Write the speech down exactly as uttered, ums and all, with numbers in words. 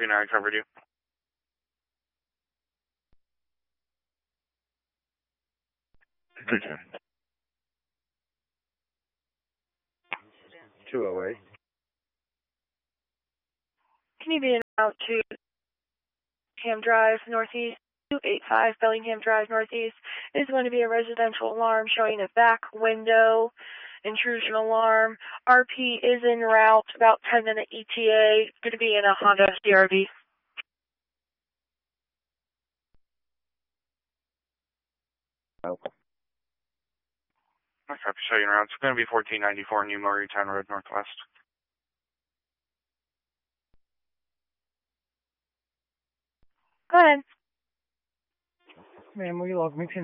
two nine covered you. Okay. two oh eight. Can you be en route to Bellingham Drive Northeast? two eighty-five Bellingham Drive Northeast is going to be a residential alarm showing a back window intrusion alarm. R P is en route, about ten minute E T A. It's going to be in a Honda C R V. Oh. Okay, show you around. It's going to be fourteen ninety-four New Murraytown Road Northwest. Go ahead. Ma'am, will you log me to